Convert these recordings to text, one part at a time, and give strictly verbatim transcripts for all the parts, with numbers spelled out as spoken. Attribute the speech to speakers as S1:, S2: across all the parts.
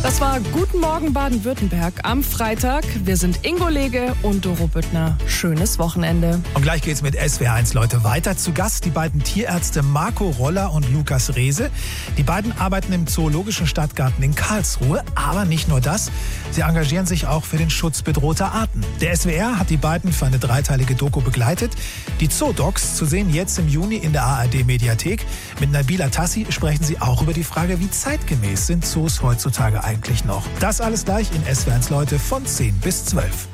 S1: Das war Guten Morgen Baden-Württemberg am Freitag. Wir sind Ingo Lege und Doro Büttner. Schönes Wochenende.
S2: Und gleich geht's mit S W R eins, Leute, weiter. Zu Gast die beiden Tierärzte Marco Roller und Lukas Rehse. Die beiden arbeiten im Zoologischen Stadtgarten in Karlsruhe. Aber nicht nur das, sie engagieren sich auch für den Schutz bedrohter Arten. Der S W R hat die beiden für eine dreiteilige Doku begleitet. Die Zoodocs zu sehen jetzt im Juni in der A R D-Mediathek. Mit Nabila Tassi sprechen sie auch über die Frage, wie zeitgemäß sind Zoos heutzutage eigentlich noch. Das alles gleich in S W R eins, Leute, von zehn bis zwölf.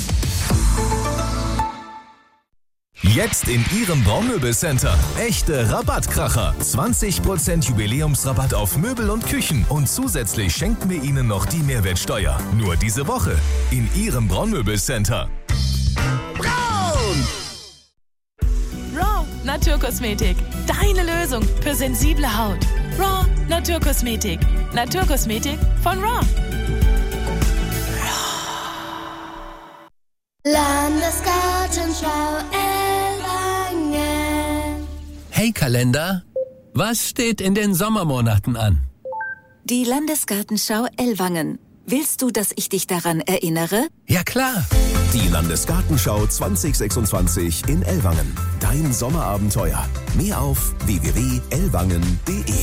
S3: Jetzt in Ihrem Braunmöbelcenter. Echte Rabattkracher. zwanzig Prozent Jubiläumsrabatt auf Möbel und Küchen. Und zusätzlich schenken wir Ihnen noch die Mehrwertsteuer. Nur diese Woche in Ihrem Braunmöbelcenter.
S4: Braun! Raw Naturkosmetik. Deine Lösung für sensible Haut. Raw Naturkosmetik. Naturkosmetik von Raw.
S5: Landesgartenschau Ellwangen.
S6: Hey Kalender, was steht in den Sommermonaten an?
S7: Die Landesgartenschau Ellwangen. Willst du, dass ich dich daran erinnere?
S6: Ja klar.
S3: Die Landesgartenschau zwanzig sechsundzwanzig in Ellwangen. Dein Sommerabenteuer. Mehr auf w w w punkt ellwangen punkt de.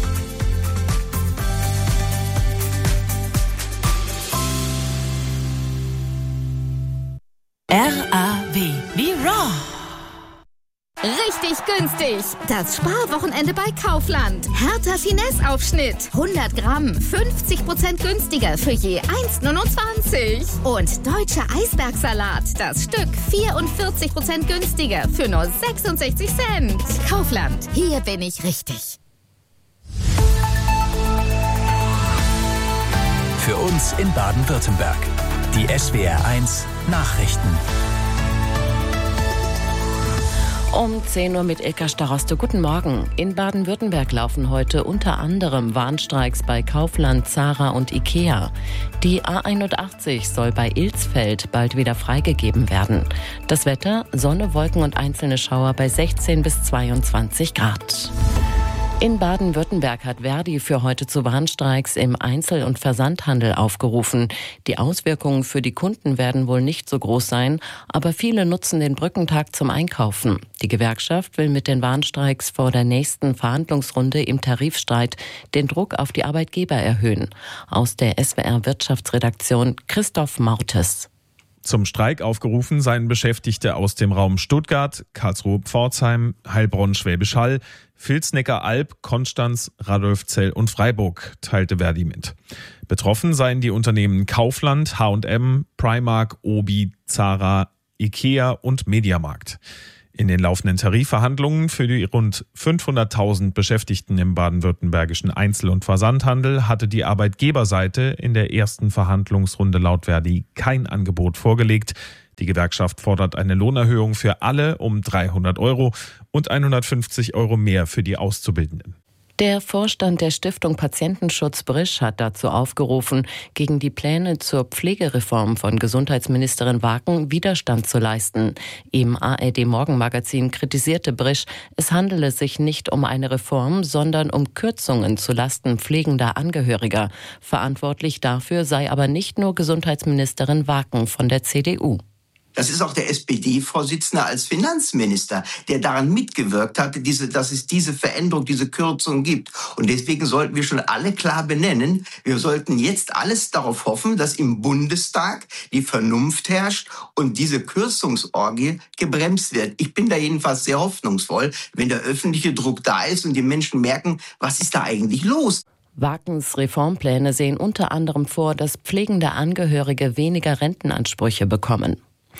S4: R A W wie Raw.
S8: Richtig günstig. Das Sparwochenende bei Kaufland. Hertha Finesse-Aufschnitt. hundert Gramm, fünfzig Prozent günstiger für je eins neunundzwanzig. Und deutscher Eisbergsalat. Das Stück vierundvierzig Prozent günstiger für nur sechsundsechzig Cent. Kaufland. Hier bin ich richtig.
S6: Für uns in Baden-Württemberg. Die S W R eins Nachrichten.
S9: Um zehn Uhr mit Ilka Staroste. Guten Morgen. In Baden-Württemberg laufen heute unter anderem Warnstreiks bei Kaufland, Zara und Ikea. Die A einundachtzig soll bei Ilsfeld bald wieder freigegeben werden. Das Wetter: Sonne, Wolken und einzelne Schauer bei sechzehn bis zweiundzwanzig Grad. In Baden-Württemberg hat Verdi für heute zu Warnstreiks im Einzel- und Versandhandel aufgerufen. Die Auswirkungen für die Kunden werden wohl nicht so groß sein, aber viele nutzen den Brückentag zum Einkaufen. Die Gewerkschaft will mit den Warnstreiks vor der nächsten Verhandlungsrunde im Tarifstreit den Druck auf die Arbeitgeber erhöhen. Aus der S W R-Wirtschaftsredaktion Christoph Mautes.
S10: Zum Streik aufgerufen seien Beschäftigte aus dem Raum Stuttgart, Karlsruhe-Pforzheim, Heilbronn-Schwäbisch Hall, Vilsnecker-Alb, Konstanz, Radolfzell und Freiburg, teilte Verdi mit. Betroffen seien die Unternehmen Kaufland, H und M, Primark, Obi, Zara, Ikea und Mediamarkt. In den laufenden Tarifverhandlungen für die rund fünfhunderttausend Beschäftigten im baden-württembergischen Einzel- und Versandhandel hatte die Arbeitgeberseite in der ersten Verhandlungsrunde laut Verdi kein Angebot vorgelegt. Die Gewerkschaft fordert eine Lohnerhöhung für alle um dreihundert Euro und hundertfünfzig Euro mehr für die Auszubildenden.
S9: Der Vorstand der Stiftung Patientenschutz Brisch hat dazu aufgerufen, gegen die Pläne zur Pflegereform von Gesundheitsministerin Waken Widerstand zu leisten. Im A R D-Morgenmagazin kritisierte Brisch, es handele sich nicht um eine Reform, sondern um Kürzungen zu Lasten pflegender Angehöriger. Verantwortlich dafür sei aber nicht nur Gesundheitsministerin Waken von der C D U.
S11: Das ist auch der S P D-Vorsitzende als Finanzminister, der daran mitgewirkt hatte, diese, dass es diese Veränderung, diese Kürzung gibt. Und deswegen sollten wir schon alle klar benennen, wir sollten jetzt alles darauf hoffen, dass im Bundestag die Vernunft herrscht und diese Kürzungsorgie gebremst wird. Ich bin da jedenfalls sehr hoffnungsvoll, wenn der öffentliche Druck da ist und die Menschen merken, was ist da eigentlich los?
S9: Wakens Reformpläne sehen unter anderem vor, dass pflegende Angehörige weniger Rentenansprüche bekommen.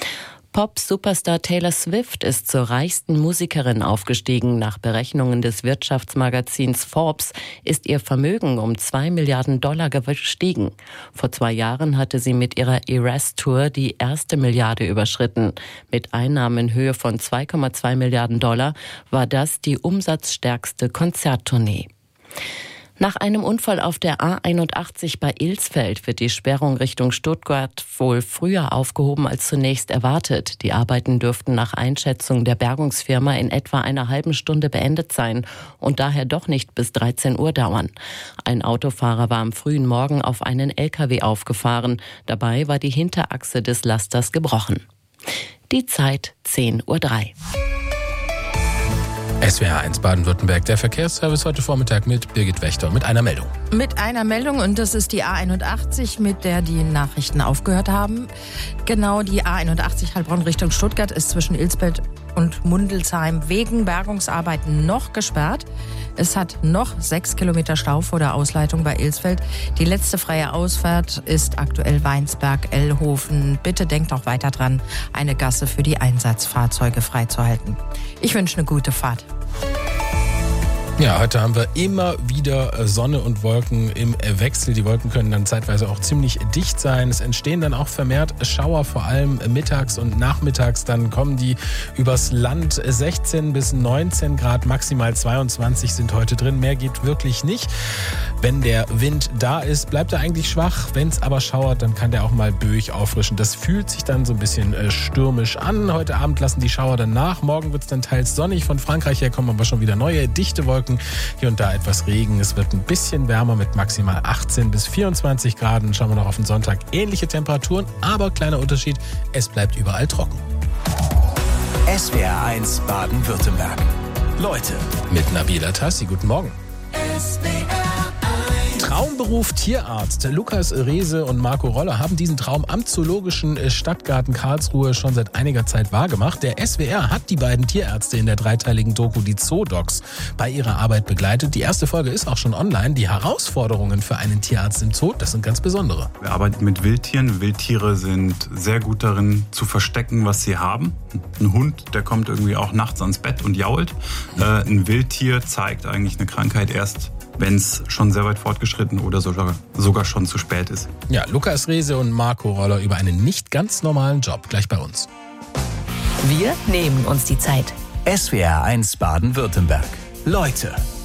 S9: Pop-Superstar Taylor Swift ist zur reichsten Musikerin aufgestiegen. Nach Berechnungen des Wirtschaftsmagazins Forbes ist ihr Vermögen um zwei Milliarden Dollar gestiegen. Vor zwei Jahren hatte sie mit ihrer Eras-Tour die erste Milliarde überschritten. Mit Einnahmen in Höhe von zwei Komma zwei Milliarden Dollar war das die umsatzstärkste Konzerttournee. Nach einem Unfall auf der A einundachtzig bei Ilsfeld wird die Sperrung Richtung Stuttgart wohl früher aufgehoben als zunächst erwartet. Die Arbeiten dürften nach Einschätzung der Bergungsfirma in etwa einer halben Stunde beendet sein und daher doch nicht bis dreizehn Uhr dauern. Ein Autofahrer war am frühen Morgen auf einen L K W aufgefahren. Dabei war die Hinterachse des Lasters gebrochen. Die Zeit zehn Uhr drei.
S5: S W R eins Baden-Württemberg, der Verkehrsservice heute Vormittag mit Birgit Wächter mit einer Meldung.
S12: Mit einer Meldung, und das ist die A einundachtzig, mit der die Nachrichten aufgehört haben. Genau, die A einundachtzig Heilbronn Richtung Stuttgart ist zwischen Ilsfeld und Mundelsheim wegen Bergungsarbeiten noch gesperrt. Es hat noch sechs Kilometer Stau vor der Ausleitung bei Ilsfeld. Die letzte freie Ausfahrt ist aktuell Weinsberg-Ellhofen. Bitte denkt auch weiter dran, eine Gasse für die Einsatzfahrzeuge freizuhalten. Ich wünsche eine gute Fahrt.
S5: Ja, heute haben wir immer wieder Sonne und Wolken im Wechsel. Die Wolken können dann zeitweise auch ziemlich dicht sein. Es entstehen dann auch vermehrt Schauer, vor allem mittags und nachmittags. Dann kommen die übers Land. sechzehn bis neunzehn Grad, maximal zweiundzwanzig sind heute drin. Mehr geht wirklich nicht. Wenn der Wind da ist, bleibt er eigentlich schwach. Wenn es aber schauert, dann kann der auch mal böig auffrischen. Das fühlt sich dann so ein bisschen stürmisch an. Heute Abend lassen die Schauer dann nach. Morgen wird es dann teils sonnig. Von Frankreich her kommen aber schon wieder neue, dichte Wolken. Hier und da etwas Regen. Es wird ein bisschen wärmer mit maximal achtzehn bis vierundzwanzig Grad. Schauen wir noch auf den Sonntag. Ähnliche Temperaturen, aber kleiner Unterschied. Es bleibt überall trocken.
S6: S W R eins Baden-Württemberg. Leute.
S5: Mit Nabila Tassi. Guten Morgen.
S4: S W R eins.
S5: Traumberuf Tierarzt. Lukas Rehse und Marco Roller haben diesen Traum am Zoologischen Stadtgarten Karlsruhe schon seit einiger Zeit wahrgemacht. Der S W R hat die beiden Tierärzte in der dreiteiligen Doku Die Zoodocs bei ihrer Arbeit begleitet. Die erste Folge ist auch schon online. Die Herausforderungen für einen Tierarzt im Zoo, das sind ganz besondere.
S13: Wir arbeiten mit Wildtieren. Wildtiere sind sehr gut darin, zu verstecken, was sie haben. Ein Hund, der kommt irgendwie auch nachts ans Bett und jault. Äh, ein Wildtier zeigt eigentlich eine Krankheit erst, wenn es schon sehr weit fortgeschritten oder sogar, sogar schon zu spät ist.
S5: Ja, Lukas Rehse und Marco Roller über einen nicht ganz normalen Job gleich bei uns.
S4: Wir nehmen uns die Zeit.
S6: S W R eins Baden-Württemberg. Leute.